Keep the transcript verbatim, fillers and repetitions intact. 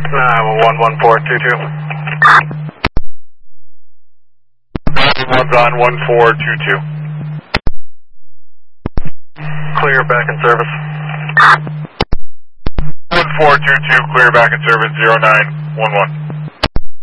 nine one one four two two. One's on one four two two. Clear back in service. one four two two, clear back in service zero nine one one.